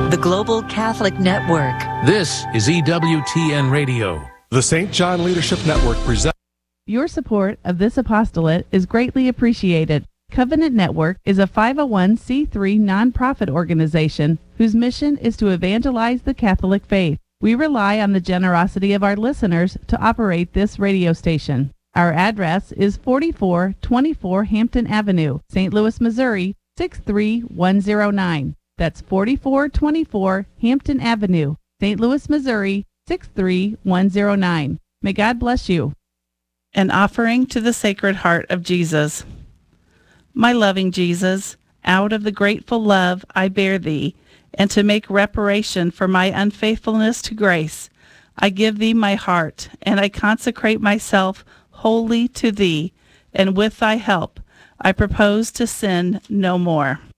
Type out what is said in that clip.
the Global Catholic Network. This is EWTN Radio. The St. John Leadership Network presents. Your support of this apostolate is greatly appreciated. Covenant Network is a 501c3 nonprofit organization whose mission is to evangelize the Catholic faith. We rely on the generosity of our listeners to operate this radio station. Our address is 4424 Hampton Avenue, St. Louis, Missouri, 63109. That's 4424 Hampton Avenue, St. Louis, Missouri, 63109. May God bless you. An offering to the Sacred Heart of Jesus. My loving Jesus, out of the grateful love I bear thee, and to make reparation for my unfaithfulness to grace, I give thee my heart, and I consecrate myself wholly to thee, and with thy help I propose to sin no more.